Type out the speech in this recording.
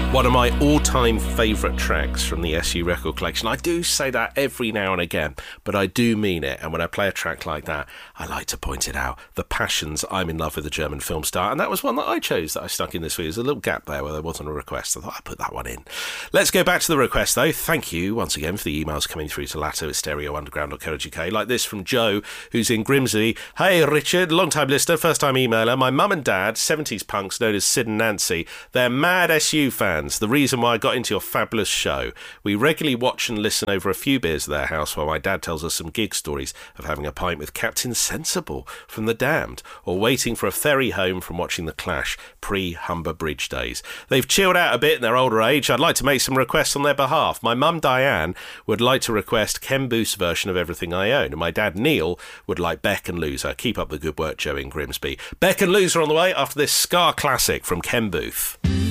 One of my all-time favourite tracks from the SU record collection. I do say that every now and again, but I do mean it. And when I play a track like that, I like to point it out. The Passions, I'm in Love with a German Film Star. And that was one that I chose that I stuck in this week. There's a little gap there where there wasn't a request. I thought I'd put that one in. Let's go back to the request, though. Thank you once again for the emails coming through to latto@stereounderground.co.uk. Like this from Joe, who's in Grimsby. Hey, Richard, long-time listener, first-time emailer. My mum and dad, 70s punks known as Sid and Nancy, they're mad SU fans. The reason why I got into your fabulous show. We regularly watch and listen over a few beers at their house while my dad tells us some gig stories of having a pint with Captain Sensible from The Damned, or waiting for a ferry home from watching The Clash pre-Humber Bridge days. They've chilled out a bit in their older age. I'd like to make some requests on their behalf. My mum Diane would like to request Ken Booth's version of Everything I Own, and my dad Neil would like Beck and Loser. Keep up the good work, Joe in Grimsby. Beck and Loser on the way after this ska classic from Ken Booth.